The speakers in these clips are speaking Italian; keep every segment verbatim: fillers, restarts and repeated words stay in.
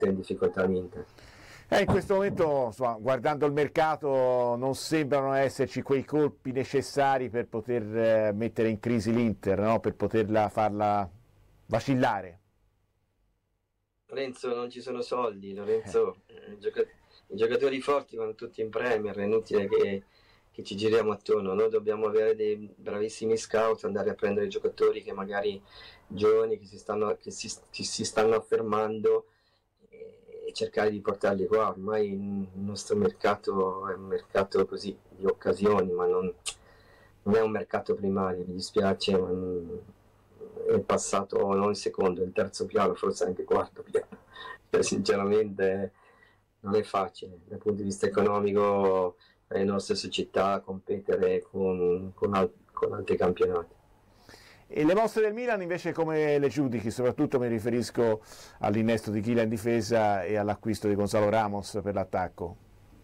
mette in difficoltà l'Inter. Eh, in questo momento, insomma, guardando il mercato, non sembrano esserci quei colpi necessari per poter eh, mettere in crisi l'Inter, no? Per poterla farla vacillare. Lorenzo, non ci sono soldi, Lorenzo, eh, gioca- i giocatori forti vanno tutti in Premier, è inutile che, che ci giriamo attorno, noi dobbiamo avere dei bravissimi scout, andare a prendere giocatori che magari giovani, che si stanno, che si, che si stanno affermando e, e cercare di portarli qua. Ormai il nostro mercato è un mercato così di occasioni, ma non, non è un mercato primario, mi dispiace, ma non, è passato non il secondo, il terzo piano, forse anche il quarto piano. Cioè, sinceramente non è facile dal punto di vista economico per le nostre società competere con, con, al- con altri campionati. E le mosse del Milan invece come le giudichi? Soprattutto mi riferisco all'innesto di Kylian in difesa e all'acquisto di Gonzalo Ramos per l'attacco.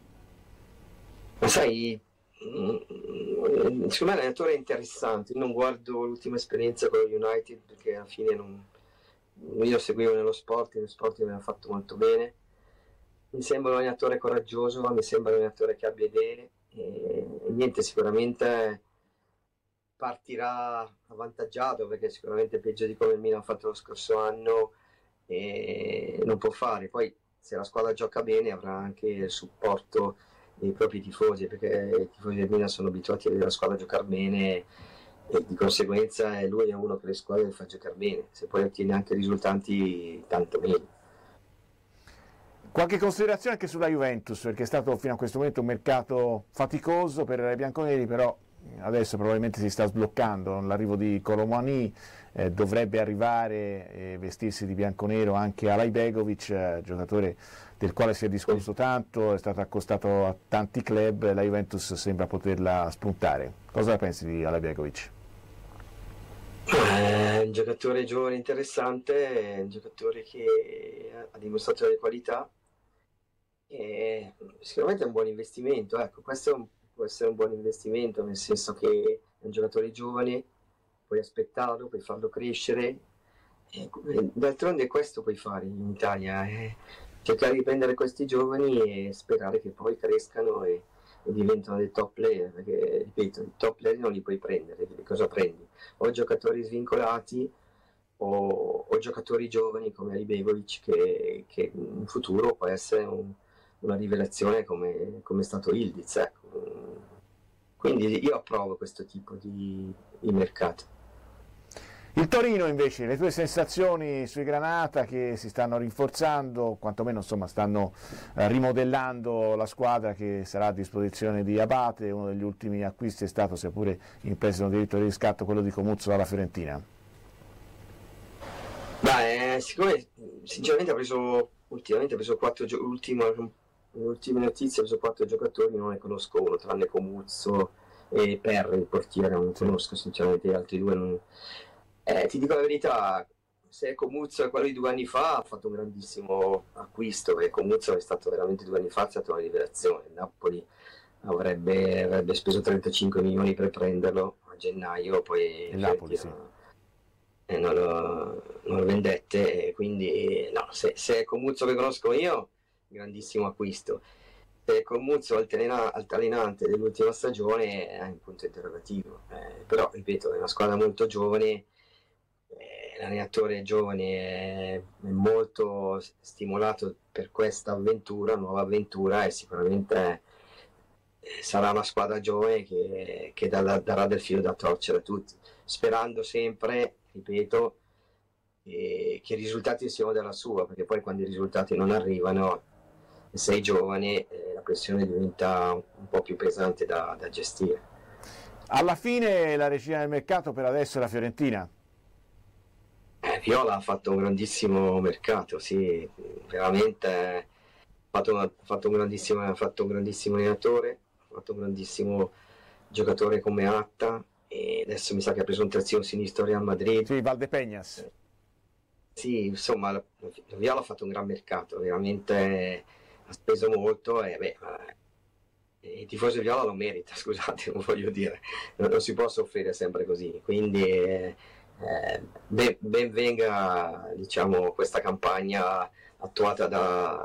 Ma sai, mm, secondo me l'allenatore è interessante. Io non guardo l'ultima esperienza con lo United perché alla fine non, io lo seguivo nello sport, nello sport mi ha fatto molto bene. Mi sembra un allenatore coraggioso, mi sembra un allenatore che abbia idee e, e niente, sicuramente partirà avvantaggiato perché sicuramente peggio di come il Milan ha fatto lo scorso anno e non può fare. Poi se la squadra gioca bene avrà anche il supporto dei propri tifosi, perché i tifosi del Milan sono abituati a vedere la squadra giocare bene e di conseguenza lui è uno che le squadre le fa giocare bene, se poi ottiene anche risultati tanto meglio. Qualche considerazione anche sulla Juventus, perché è stato fino a questo momento un mercato faticoso per i bianconeri, però adesso probabilmente si sta sbloccando. L'arrivo di Colomani eh, dovrebbe arrivare e vestirsi di bianconero anche Alay Begovic, eh, giocatore del quale si è discusso tanto, è stato accostato a tanti club, la Juventus sembra poterla spuntare. Cosa ne pensi di Alay Begovic? È un giocatore giovane interessante, è un giocatore che ha dimostrato delle qualità e sicuramente è un buon investimento. Ecco, questo è un, può essere un buon investimento, nel senso che è un giocatore giovane, puoi aspettarlo, puoi farlo crescere e d'altronde questo puoi fare in Italia, eh, cercare di prendere questi giovani e sperare che poi crescano e, e diventano dei top player, perché ripeto, i top player non li puoi prendere, cosa prendi? O giocatori svincolati o, o giocatori giovani come Ali Begovic che, che in futuro può essere un, una rivelazione come, come è stato Ildiz, ecco. Quindi io approvo questo tipo di, di mercato. Il Torino invece, le tue sensazioni sui Granata che si stanno rinforzando, quantomeno insomma stanno eh, rimodellando la squadra che sarà a disposizione di Abate. Uno degli ultimi acquisti è stato, sia pure in prestito diritto di riscatto, quello di Comuzzo alla Fiorentina. Beh, siccome sinceramente ha preso ultimamente ha preso quattro gio- ultima, le ultime notizie ha preso quattro giocatori, non ne conosco uno, tranne Comuzzo e Perri, il portiere, non conosco sinceramente gli altri due. Non... Eh, ti dico la verità, se Comuzzo è quello di due anni fa ha fatto un grandissimo acquisto, perché Comuzzo è stato veramente due anni fa, è stata una rivelazione. Il Napoli avrebbe, avrebbe speso trentacinque milioni per prenderlo a gennaio, poi Il Napoli, sì. E non lo, non lo vendette, e quindi no, se, se è Comuzzo che conosco io, grandissimo acquisto. Se è Comuzzo altalena, altalenante dell'ultima stagione è un punto interrogativo, eh, però ripeto è una squadra molto giovane, eh, l'allenatore giovane è, è molto stimolato per questa avventura, nuova avventura, e sicuramente eh, sarà una squadra giovane che, che darà, darà del filo da torcere a tutti, sperando sempre, ripeto, eh, che i risultati siano della sua, perché poi quando i risultati non arrivano e sei giovane, eh, la pressione diventa un po' più pesante da, da gestire. Alla fine la regina del mercato per adesso è la Fiorentina. Eh, Viola ha fatto un grandissimo mercato, sì, veramente ha fatto, una, ha fatto, un grandissimo, ha fatto un grandissimo allenatore, ha fatto un grandissimo giocatore come Atta, e adesso mi sa che ha preso un terzino sinistro Real Madrid. Sì, Valdepeñas. Eh, sì, insomma, la, la Viola ha fatto un gran mercato, veramente ha speso molto e beh, il tifoso Viola lo merita, scusate, non voglio dire, non, non si può soffrire sempre così, quindi eh, ben, ben venga, diciamo, questa campagna attuata da,